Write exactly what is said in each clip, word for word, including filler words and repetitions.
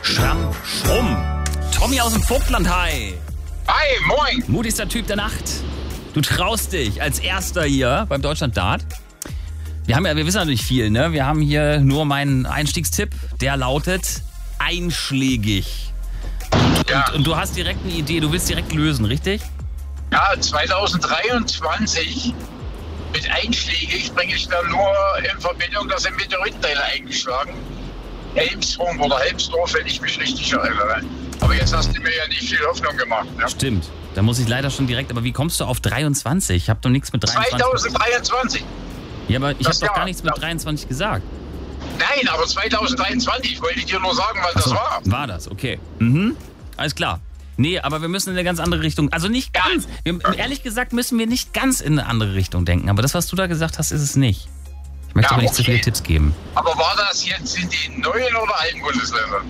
Schramm, Schrumm. Tommy aus dem Vogtland, hi. Hi, moin. Mutigster Typ der Nacht. Du traust dich als Erster hier beim Deutschland Dart. Wir haben ja, wir wissen natürlich viel, ne? Wir haben hier nur meinen Einstiegstipp, der lautet einschlägig. Und, Ja. und, und du hast direkt eine Idee, du willst direkt lösen, richtig? Ja, zwanzig dreiundzwanzig mit einschlägig bringe ich dann nur in Verbindung, dass ein Meteoritenteil eingeschlagen. Helmsrum oder Helmsdorf, wenn ich mich richtig erinnere. Aber jetzt hast du mir ja nicht viel Hoffnung gemacht. Ne? Stimmt. Da muss ich leider schon direkt, aber wie kommst du auf dreiundzwanzig? Ich habe doch nichts mit dreiundzwanzig. zwanzig dreiundzwanzig. Ja, aber ich habe Das doch Jahr. gar nichts mit dreiundzwanzig gesagt. Nein, aber zwanzig dreiundzwanzig. Ich wollte dir nur sagen, was So, das war. war das, okay. Mhm. Alles klar. Nee, aber wir müssen in eine ganz andere Richtung. Also nicht Ja. ganz. Wir, ehrlich gesagt müssen wir nicht ganz in eine andere Richtung denken. Aber das, was du da gesagt hast, ist es nicht. Ich möchte Ja, aber nicht zu okay. viele Tipps geben. Aber war das jetzt in den neuen oder alten Bundesländern?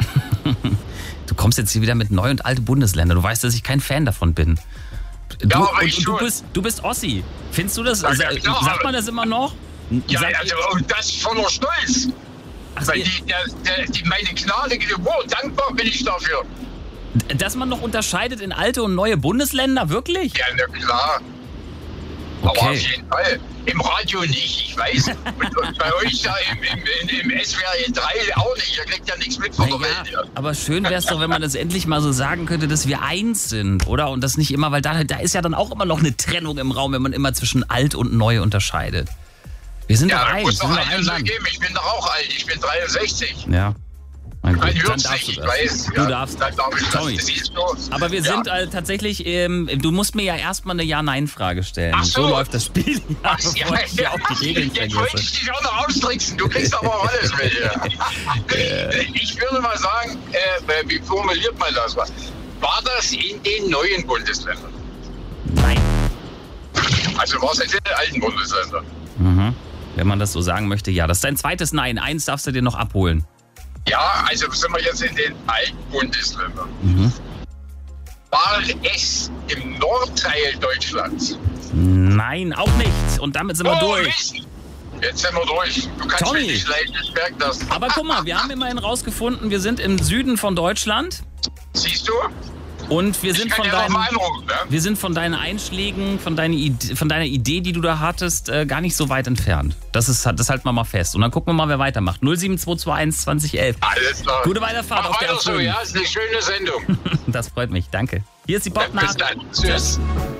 Du kommst jetzt hier wieder mit neu und alte Bundesländer. Du weißt, dass ich kein Fan davon bin. Du, Ja, aber und, ich und du schon. bist, du bist Ossi. Findest du das? Ja, Sa- ja, klar. sagt man das immer noch? Ja, Sagt- also, und das voller Stolz. Ach, Weil ihr- die, der, der, die, meine gnädige Geburt, dankbar bin ich dafür. dass man noch unterscheidet in alte und neue Bundesländer? Wirklich? Ja, na klar. Aber Okay. auf jeden Fall. Im Radio nicht, ich weiß. Und, und bei euch ja im, im, im, im S W R drei auch nicht. Ihr kriegt ja nichts mit von der Naja, Welt. Ja. aber schön wäre es doch, wenn man das endlich mal so sagen könnte, dass wir eins sind, oder? Und das nicht immer, weil da, da ist ja dann auch immer noch eine Trennung im Raum, wenn man immer zwischen alt und neu unterscheidet. Wir sind Ja, doch da eins, muss wir doch sind doch ein eines Land. geben. Ich bin doch auch alt. Ich bin dreiundsechzig. Ja. Mein Man Gott, dann hört's darfst nicht, du ich das. weiß. Du ja, darfst. Dann darf ich Tommy. das. Das siehst du. Aber wir Ja. sind äh, tatsächlich, ähm, du musst mir ja erstmal eine Ja-Nein-Frage stellen. Ach so. läuft das Spiel. Ja, Ach, bevor ich hier auch die Regeln jetzt wollte vergesse. ich dich auch noch austricksen. Du kriegst aber auch alles mit. Ja. Ich würde mal sagen, äh, wie formuliert man das? War das in den neuen Bundesländern? Nein. Also war es in den alten Bundesländern? Mhm. Wenn man das so sagen möchte, ja. Das ist dein zweites Nein. Eins darfst du dir noch abholen. Ja, also sind wir jetzt in den alten Bundesländern. Mhm. War es im Nordteil Deutschlands? Nein, auch nicht. Und damit sind wir Oh, durch. Mist. Jetzt sind wir durch. Du kannst Tommy. mich nicht leiden, ich merke das. Aber guck mal, wir haben immerhin rausgefunden, wir sind im Süden von Deutschland Siehst du? und wir Ich sind kann von ja noch deinen, mal anrufen, ne? wir sind von deinen Einschlägen, von deiner Idee, von deiner Idee, die du da hattest, äh, gar nicht so weit entfernt. Das ist, das halten wir mal fest. Und dann gucken wir mal, wer weitermacht. null sieben zwei zwei eins zwanzig elf. Alles klar. Gute Weiterfahrt Mach auf der weiter so, A fünf. ja? Ist eine schöne Sendung. Das freut mich, danke. Hier ist die Bis Popnacht. dann. Tschüss.